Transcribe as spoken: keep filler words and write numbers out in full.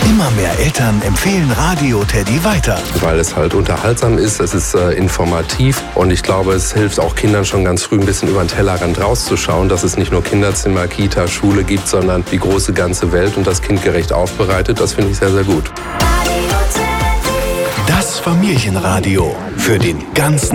Immer mehr Eltern empfehlen Radio Teddy weiter. Weil es halt unterhaltsam ist, es ist äh, informativ und ich glaube, es hilft auch Kindern schon ganz früh ein bisschen über den Tellerrand rauszuschauen, dass es nicht nur Kinderzimmer, Kita, Schule gibt, sondern die große ganze Welt und das kindgerecht aufbereitet. Das finde ich sehr, sehr gut. Das Familienradio für den ganzen